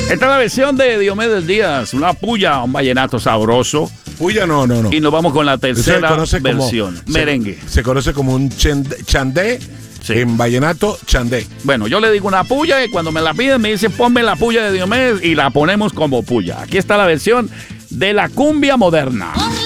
Esta es la versión de Diomedes Díaz, una puya, un vallenato sabroso. Puya, no. Y nos vamos con la tercera versión, como, merengue. Se conoce como un chandé, sí. En vallenato, chandé. Bueno, yo le digo una puya y cuando me la piden me dicen ponme la puya de Diomedes y la ponemos como puya. Aquí está la versión de la cumbia moderna.